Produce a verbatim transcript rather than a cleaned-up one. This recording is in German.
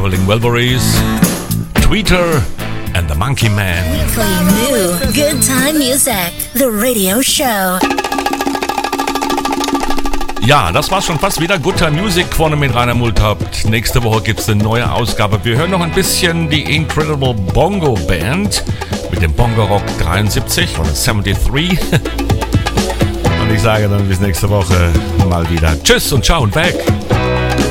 Traveling Wilburys, Tweeter and the Monkey Man. We play new good time music, the radio show. Ja, das war's schon fast wieder. Good Time Music vorne mit Rainer Multhaupt. Nächste Woche gibt's eine neue Ausgabe. Wir hören noch ein bisschen die Incredible Bongo Band mit dem Bongo Rock dreiundsiebzig oder dreiundsiebzig. Und ich sage dann bis nächste Woche mal wieder Tschüss und ciao und weg.